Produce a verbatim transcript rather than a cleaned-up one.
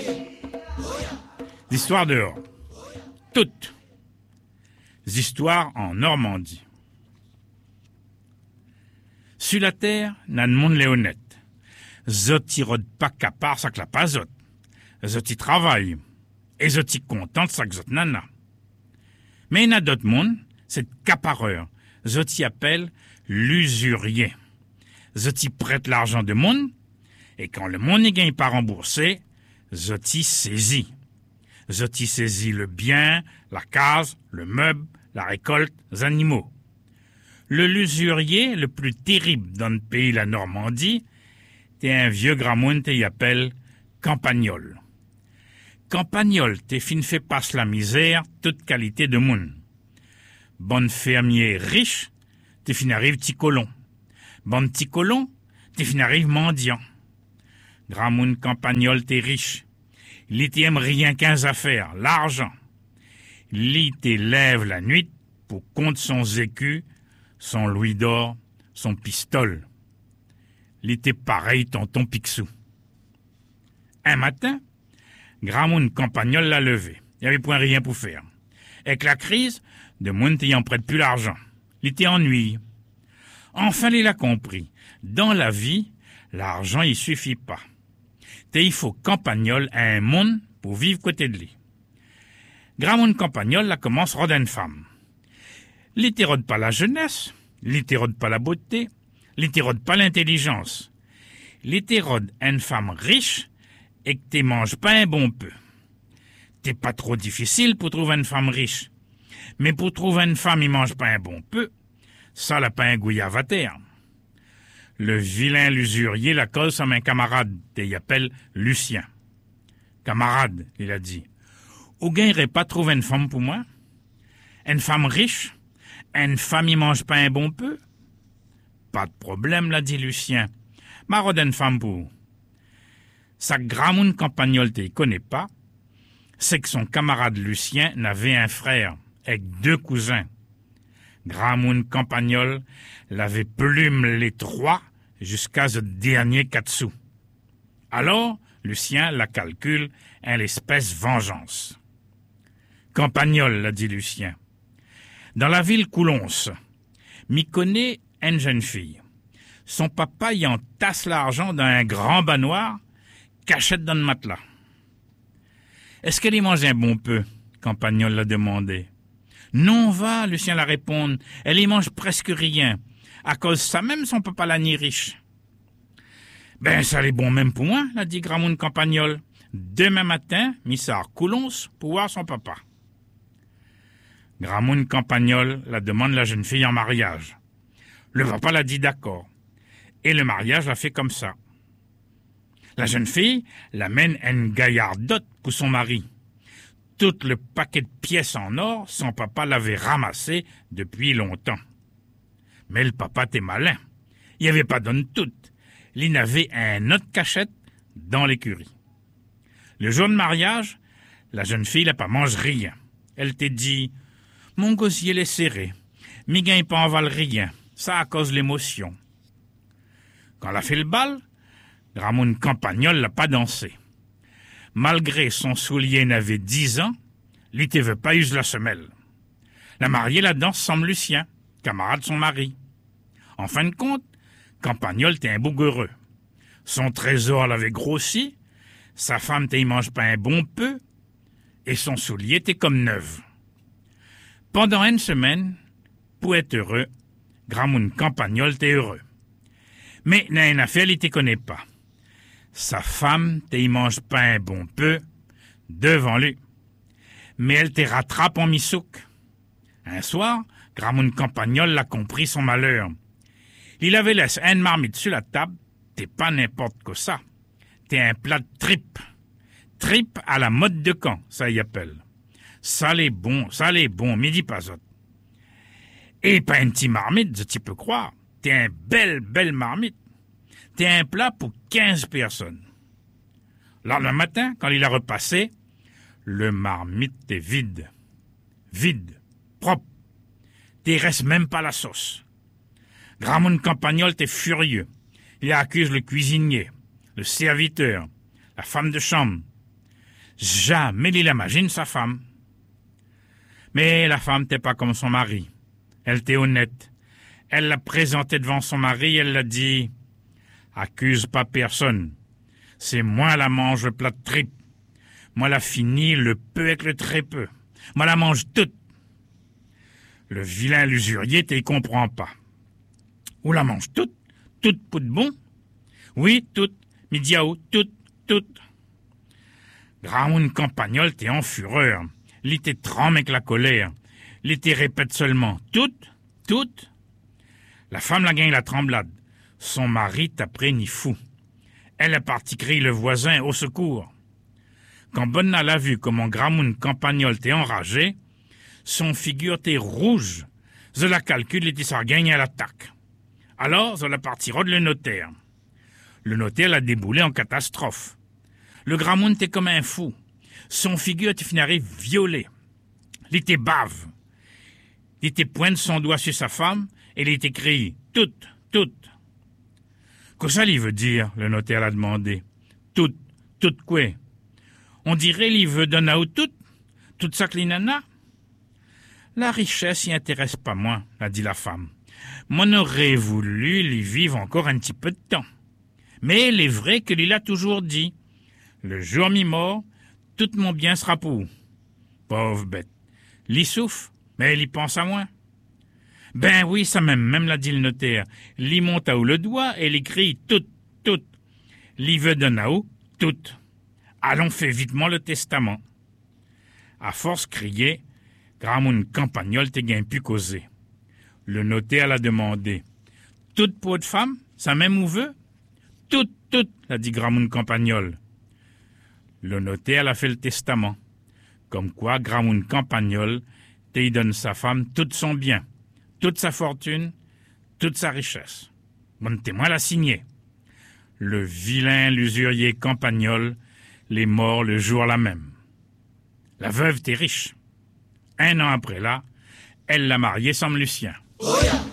Histoires dehors. Toutes. Histoires en Normandie. Sur la terre, nan monde les honnête. Zoti rod pas capar ça que la pas zot. Zoti travaille. Et zoti content ça que zot nana. Mais il y a d'autres monde, c'est capareur. Zoti appelle l'usurier. Zoti prête l'argent de monde, et quand le monde n'y gagne pas remboursé, Zoti saisit. Zoti saisit le bien, la case, le meuble, la récolte, les animaux. Le l'usurier le plus terrible dans le pays la Normandie, t'es un vieux gramoun t'y appelle Campagnol. Campagnol t'es fin fait passe la misère, toute qualité de moun. Bon fermier riche, t'es fin arrive petit colon. Bon petit colon, t'es fin arrive mendiant. Gramoun Campagnol t'es riche. Li t'aime rien qu'un affaires, l'argent. Li t'élève la nuit pour compte son écu, son louis d'or, son pistole. Li t'es pareil tonton Picsou. Un matin, Gramoun Campagnol l'a levé. Il n'y avait point rien pour faire. Avec la crise, de moun t'ayant prête plus l'argent. Li t'y ennuie. Enfin, il a compris. Dans la vie, l'argent il suffit pas. T'es il faut Campagnol à un monde pour vivre côté de lui. Gramoun Campagnol la commence rod une femme. Li t'y rod pas la jeunesse, li t'y rod pas la beauté, li t'y rod pas l'intelligence. Li t'y rod une femme riche et que t'y manges pas un bon peu. T'es pas trop difficile pour trouver une femme riche. Mais pour trouver une femme, il mange pas un bon peu. Ça, la pas un gouillave à terre. Le vilain l'usurier la cause à un camarade, et il appelle Lucien. Camarade, il a dit, où gagnerait pas trouver une femme pour moi? Une femme riche? Une femme, il mange pas un bon peu? Pas de problème, l'a dit Lucien. Marode une femme pour. Sa gramoun Campagnol te connaît pas, c'est que son camarade Lucien n'avait un frère, avec deux cousins. Gramoun Campagnol l'avait plume les trois jusqu'à ce dernier quatre sous. Alors, Lucien la calcule en l'espèce vengeance. Campagnol, l'a dit Lucien. Dans la ville Coulonce, m'y connaît une jeune fille. Son papa y entasse l'argent dans un grand bas noir, cachette dans le matelas. Est-ce qu'elle y mange un bon peu? Campagnol l'a demandé. Non, va, Lucien la répond. Elle y mange presque rien. À cause de ça même, son papa l'a ni riche. Ben, ça l'est bon même pour moi, l'a dit Gramoun Campagnol. Demain matin, Missard Coulonce pour voir son papa. Gramoun Campagnol la demande la jeune fille en mariage. Le papa l'a dit d'accord. Et le mariage l'a fait comme ça. La jeune fille l'amène une gaillardotte pour son mari. Tout le paquet de pièces en or, son papa l'avait ramassé depuis longtemps. Mais le papa était malin. Il n'y avait pas donné tout. Il n'avait un autre cachette dans l'écurie. Le jour de mariage, la jeune fille n'a pas mangé rien. Elle t'a dit, mon gosier est serré. Mi gagne pas en val rien. Ça à cause de l'émotion. Quand elle a fait le bal, Gramoun Campagnol l'a pas dansé. Malgré son soulier n'avait dix ans, lui ne veut pas use la semelle. La mariée la danse sans Lucien, camarade de son mari. En fin de compte, Campagnol était un bougueureux. Son trésor l'avait grossi, sa femme t'y mange pas un bon peu, et son soulier était comme neuf. Pendant une semaine, pour être heureux, Gramoun Campagnol était heureux. Mais n'a une affaire, il te connaît pas. Sa femme t'y mange pas un bon peu devant lui. Mais elle te rattrape en misouk. Un soir, Gramoun Campagnol l'a compris son malheur. Il avait laissé une marmite sur la table. T'es pas n'importe que ça. T'es un plat de tripe. Tripe à la mode de Caen, ça y appelle. Ça l'est bon, ça l'est bon, midi pas autre. Et pas une petite marmite, tu peux croire. T'es un belle, belle marmite. T'es un plat pour quinze personnes. Le lendemain matin, quand il a repassé, le marmite est vide. Vide. Propre. T'y reste même pas la sauce. Gramoun Campagnol t'est furieux. Il accuse le cuisinier, le serviteur, la femme de chambre. Jamais il imagine sa femme. Mais la femme t'est pas comme son mari. Elle était honnête. Elle l'a présenté devant son mari, elle l'a dit « Accuse pas personne. C'est moi la mange le plat de tripe. Moi la finis le peu avec le très peu. Moi la mange toute. » Le vilain l'usurier t'y comprend pas. Ou la mange toute, toute pour de bon? Oui, toute, midiaou, toute, toute. Gramoun Campagnol t'es en fureur. L'été tremble avec la colère. L'été répète seulement « Toute, toute ». La femme la gagne la tremblade. Son mari t'a pris ni fou. Elle est partie crier le voisin au secours. Quand Bonna l'a vu comment Gramoun Campagnol t'est enragé, son figure t'est rouge. Je la calcule et ça gagne à l'attaque. Alors, je la partie rôde le notaire. Le notaire l'a déboulé en catastrophe. Le Gramoun t'est comme un fou. Son figure te finirait violée. Il était bave. Il était pointe son doigt sur sa femme et il était crié « Toute, toute ». Qu'est-ce que ça lui veut dire, le notaire l'a demandé. « Toute, toute quoi ?» On dirait qu'il veut donner à toute, toute ça que les nanas. La richesse y intéresse pas moins, a dit la femme. M'en aurait voulu lui vivre encore un petit peu de temps. Mais il est vrai que lui a toujours dit. Le jour mi-mort, tout mon bien sera pour. Pauvre bête. L'y souffre, mais il y pense à moins. Ben oui, ça même, même l'a dit le notaire. L'y monte à où le doigt et il crie tout, tout. L'y veut donner à où, tout. Allons, fais vitement le testament. À force crier, Gramoun Campagnol t'es gain pu causer. Le notaire l'a demandé. Toute peau de femme, ça même où veut? Toute, toute, l'a dit Gramoun Campagnol. Le notaire a fait le testament. Comme quoi, Gramoun Campagnol t'y donne sa femme tout son bien, toute sa fortune, toute sa richesse. Bon témoin l'a signé. Le vilain l'usurier Campagnol l'est mort le jour là même. La veuve t'est riche. Un an après là, elle l'a marié sans Lucien. Oh yeah.